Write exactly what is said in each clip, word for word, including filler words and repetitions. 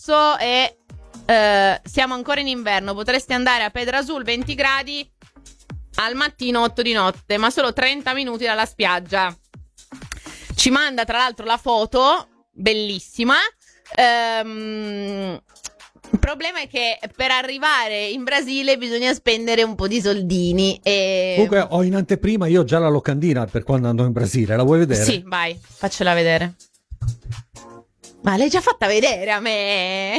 marzo e eh, siamo ancora in inverno. Potresti andare a Pedrasul, venti gradi al mattino, otto di notte, ma solo trenta minuti dalla spiaggia. Ci manda tra l'altro la foto, bellissima. Ehm, il problema è che per arrivare in Brasile bisogna spendere un po' di soldini e... Comunque ho in anteprima io già la locandina per quando andrò in Brasile, la vuoi vedere? Sì, vai, faccela vedere. Ma l'hai già fatta vedere a me?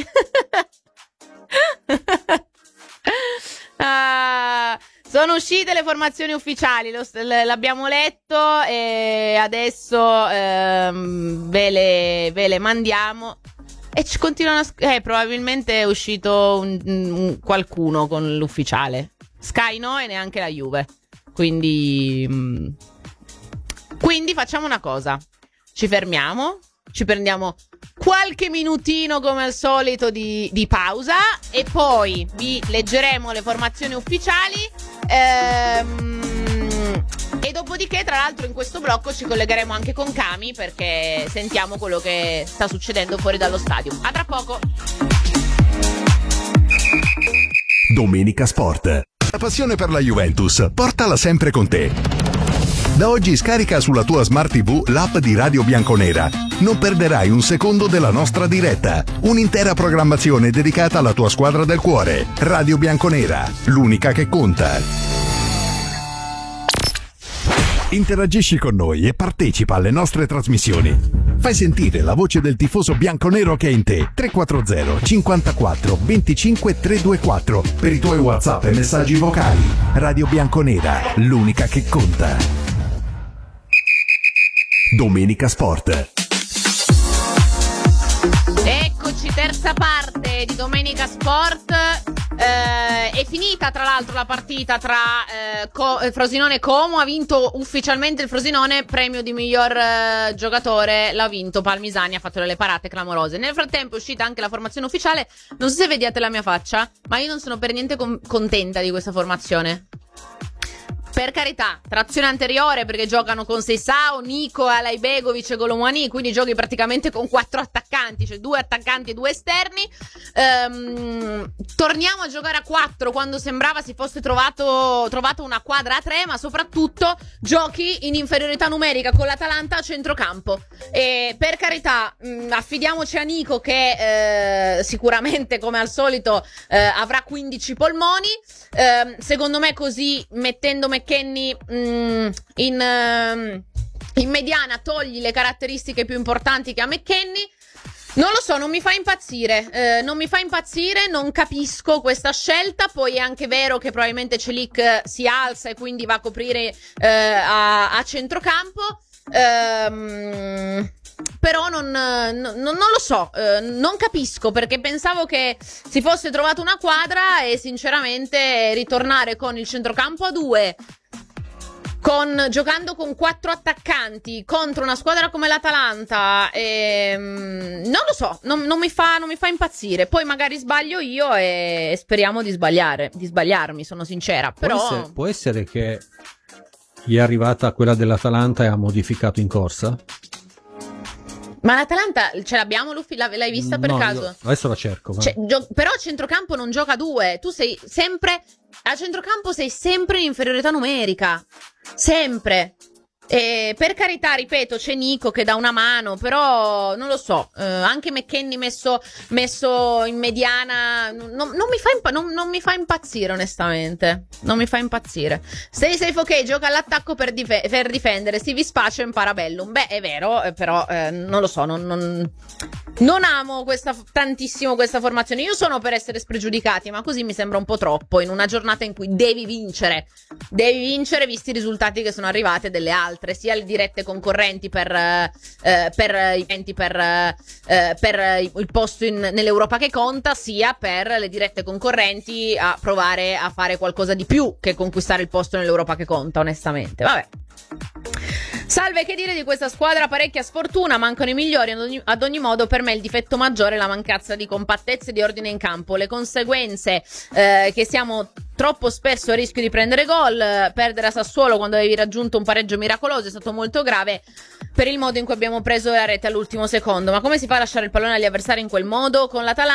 ah, sono uscite le formazioni ufficiali, lo, l'abbiamo letto e adesso ehm, ve, le, ve le mandiamo. E ci continuano a... Eh, probabilmente è uscito un, un, qualcuno con l'ufficiale. Sky no e neanche la Juve. Quindi... Mh, quindi facciamo una cosa. Ci fermiamo. Ci prendiamo qualche minutino come al solito di, di pausa. E poi vi leggeremo le formazioni ufficiali. Ehm... E dopodiché, tra l'altro, in questo blocco ci collegheremo anche con Cami perché sentiamo quello che sta succedendo fuori dallo stadio. A tra poco. Domenica Sport. La passione per la Juventus, portala sempre con te. Da oggi scarica sulla tua Smart tivù l'app di Radio Bianconera. Non perderai un secondo della nostra diretta. Un'intera programmazione dedicata alla tua squadra del cuore. Radio Bianconera, l'unica che conta. Interagisci con noi e partecipa alle nostre trasmissioni. Fai sentire la voce del tifoso bianconero che è in te. tre quattro zero cinquantaquattro venticinque trecentoventiquattro per i tuoi WhatsApp e messaggi vocali. Radio Bianconera, l'unica che conta. Domenica Sport. Eccoci, terza parte di Domenica Sport. Eh, è finita tra l'altro la partita tra eh, Co- Frosinone e Como. Ha vinto ufficialmente il Frosinone, premio di miglior eh, giocatore l'ha vinto Palmisani, ha fatto delle parate clamorose. Nel frattempo è uscita anche la formazione ufficiale. Non so se vediate la mia faccia, ma io non sono per niente com- contenta di questa formazione. Per carità, trazione anteriore perché giocano con Seisao, Nico, Alaibegovic e Golomouani, quindi giochi praticamente con quattro attaccanti, cioè due attaccanti e due esterni. Ehm, torniamo a giocare a quattro quando sembrava si fosse trovato, trovato una quadra a tre, ma soprattutto giochi in inferiorità numerica con l'Atalanta a centrocampo. E per carità, mh, affidiamoci a Nico che eh, sicuramente come al solito eh, avrà quindici polmoni. Eh, secondo me così, mettendo McKennie mh, in, uh, in mediana, togli le caratteristiche più importanti che ha McKennie. Non lo so, non mi fa impazzire, eh, non mi fa impazzire, non capisco questa scelta. Poi è anche vero che probabilmente Celik si alza e quindi va a coprire eh, a, a centrocampo. Ehm, però non, non, non lo so, eh, non capisco perché pensavo che si fosse trovata una quadra e sinceramente ritornare con il centrocampo a due, con, giocando con quattro attaccanti contro una squadra come l'Atalanta, ehm, non lo so, non, non, mi fa, non mi fa impazzire. Poi magari sbaglio io e speriamo di sbagliare, di sbagliarmi, sono sincera. Però può essere, può essere che gli è arrivata quella dell'Atalanta e ha modificato in corsa? Ma l'Atalanta ce l'abbiamo, Luffy? L'hai vista per no, caso? Io adesso la cerco. Cioè, gio- però a centrocampo non gioca due. Tu sei sempre... A centrocampo sei sempre in inferiorità numerica. Sempre. E per carità, ripeto, c'è Nico che dà una mano, però non lo so, eh, anche McKennie messo, messo in mediana non, non, mi fa impa- non, non mi fa impazzire onestamente, non mi fa impazzire. Stay safe, ok, gioca all'attacco per, dif- per difendere, si vi spaccia in parabellum. Beh, è vero, eh, però eh, non lo so, non, non, non amo questa, tantissimo questa formazione. Io sono per essere spregiudicati, ma così mi sembra un po' troppo in una giornata in cui devi vincere, devi vincere visti i risultati che sono arrivati delle altre, sia le dirette concorrenti per eh, per i eventi per, eh, per il posto in, nell'Europa che conta, sia per le dirette concorrenti a provare a fare qualcosa di più che conquistare il posto nell'Europa che conta, onestamente. Vabbè. Salve, che dire di questa squadra? Parecchia sfortuna, mancano i migliori. Ad ogni, ad ogni modo, per me il difetto maggiore è la mancanza di compattezza e di ordine in campo. Le conseguenze eh, che siamo troppo spesso a rischio di prendere gol, eh, perdere a Sassuolo quando avevi raggiunto un pareggio miracoloso è stato molto grave per il modo in cui abbiamo preso la rete all'ultimo secondo. Ma come si fa a lasciare il pallone agli avversari in quel modo? Con l'Atalanta